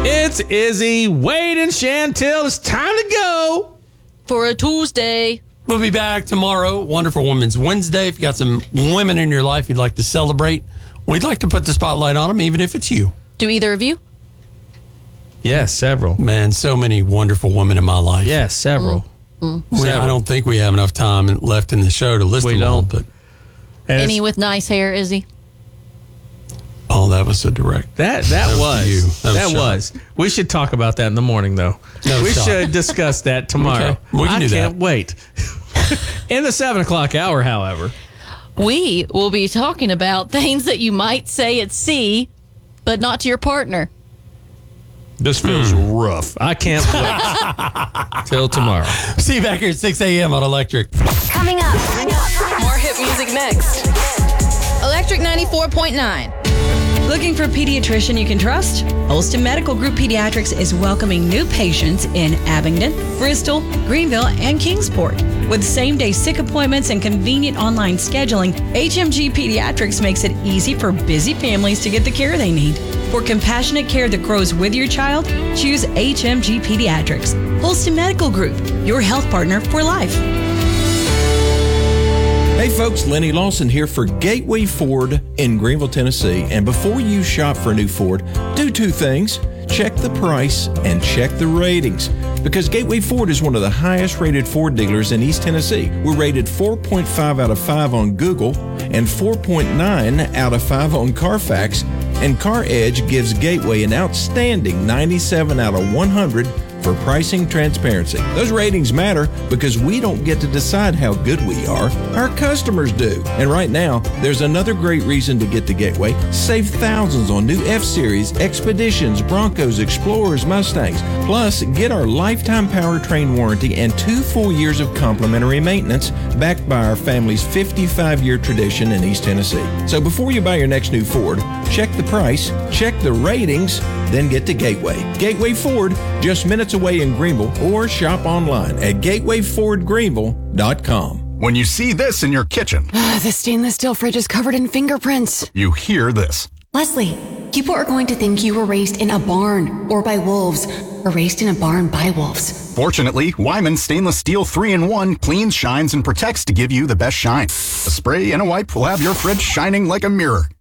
It's Izzy, Wade, and Chantel. It's time to go. For a Tuesday. We'll be back tomorrow. Wonderful Women's Wednesday. If you got some women in your life you'd like to celebrate, we'd like to put the spotlight on them, even if it's you. Do either of you? Yes, several. Man, so many wonderful women in my life. Yes, several. I don't think we have enough time left in the show to list them all. But any with nice hair, Izzy? Oh, that was a direct. That was. We should talk about that in the morning, though. We should discuss that tomorrow. Okay. We can do that. I can't wait. In the 7 o'clock hour, however, we will be talking about things that you might say at sea, but not to your partner. This feels rough. I can't wait till tomorrow. See you back here at 6 a.m. on Electric. Coming up. More hit music next. Electric 94.9. Looking for a pediatrician you can trust? Holston Medical Group Pediatrics is welcoming new patients in Abingdon, Bristol, Greenville, and Kingsport. With same-day sick appointments and convenient online scheduling, HMG Pediatrics makes it easy for busy families to get the care they need. For compassionate care that grows with your child, choose HMG Pediatrics. Holston Medical Group, your health partner for life. Hey folks, Lenny Lawson here for Gateway Ford in Greenville, Tennessee. And before you shop for a new Ford, do two things. Check the price and check the ratings. Because Gateway Ford is one of the highest rated Ford dealers in East Tennessee. We're rated 4.5 out of 5 on Google and 4.9 out of 5 on Carfax. And CarEdge gives Gateway an outstanding 97 out of 100 for pricing transparency. Those ratings matter because we don't get to decide how good we are. Our customers do. And right now, there's another great reason to get to Gateway. Save thousands on new F-Series, Expeditions, Broncos, Explorers, Mustangs. Plus, get our lifetime powertrain warranty and 2 full years of complimentary maintenance backed by our family's 55-year tradition in East Tennessee. So before you buy your next new Ford, check the price, check the ratings, then get to Gateway. Gateway Ford, just minutes away in Greenville, or shop online at gatewayfordgreenville.com. When you see this in your kitchen, The stainless steel fridge is covered in fingerprints. you hear this. Leslie, people are going to think you were raised in a barn or by wolves, or raised in a barn by wolves. Fortunately, Wyman Stainless Steel 3-in-1 cleans, shines, and protects to give you the best shine. A spray and a wipe will have your fridge shining like a mirror.